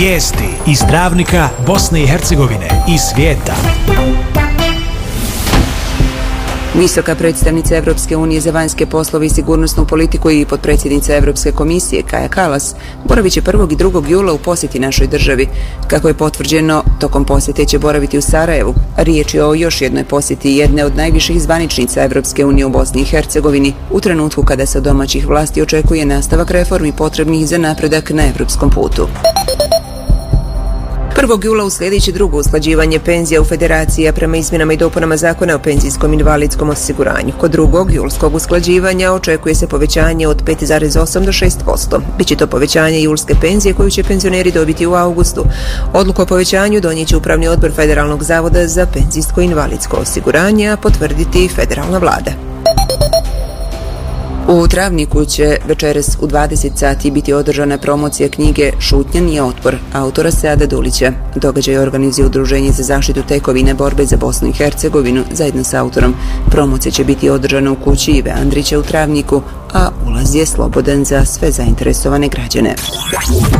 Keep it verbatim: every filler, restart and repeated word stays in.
Vijesti iz Travnika, Bosne i Hercegovine i svijeta. Visoka predstavnica Evropske unije za vanjske poslove i sigurnosnu politiku i potpredsjednica Evropske komisije Kaja Kallas boravit će prvog i drugog jula u posjeti našoj državi. Kako je potvrđeno, tokom posjete će boraviti u Sarajevu. Riječ je o još jednoj posjeti jedne od najviših zvaničnica Evropske unije u Bosni i Hercegovini u trenutku kada se od domaćih vlasti očekuje nastavak reformi potrebnih za napredak na evropskom putu. prvog jula uslijedit će drugo usklađivanje penzija u Federaciji, a prema izmjenama i dopunama Zakona o penzijskom i invalidskom osiguranju. Kod drugog julskog usklađivanja očekuje se povećanje od pet zarez osam do šest posto. Biće to povećanje julske penzije koju će penzioneri dobiti u avgustu. Odluku o povećanju donijet će Upravni odbor Federalnog zavoda za penzijsko i invalidsko osiguranje, a potvrditi federalna vlada. U Travniku će večeras u dvadeset sati biti održana promocija knjige Šutnja nije otpor, autora Seada Dulića. Događaj organizuje Udruženje za zaštitu tekovine borbe za Bosnu i Hercegovinu zajedno s autorom. Promocija će biti održana u kući Ive Andrića u Travniku, a ulaz je slobodan za sve zainteresovane građane.